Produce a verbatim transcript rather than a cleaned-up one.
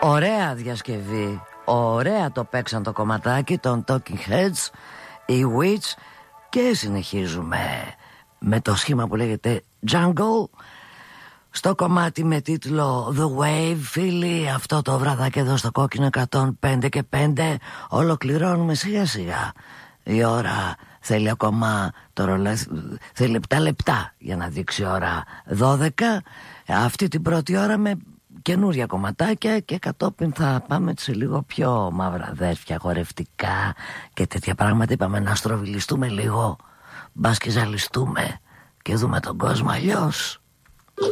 Ωραία διασκευή. Ωραία το παίξαν το κομματάκι των Talking Heads, οι Witch. Και συνεχίζουμε με το σχήμα που λέγεται Jungle, στο κομμάτι με τίτλο The Wave. Φίλοι, αυτό το βραδάκι εδώ στο Κόκκινο εκατόν πέντε και πέντε ολοκληρώνουμε σιγά σιγά. Η ώρα θέλει ακόμα το ρολέ, θέλει επτά λεπτά για να δείξει ώρα δώδεκα. Αυτή την πρώτη ώρα με καινούρια κομματάκια και κατόπιν θα πάμε σε λίγο πιο μαύρα αδέρφια, χορευτικά και τέτοια πράγματα. Είπαμε να στροβιλιστούμε λίγο, μπας και ζαλιστούμε και δούμε τον κόσμο αλλιώς.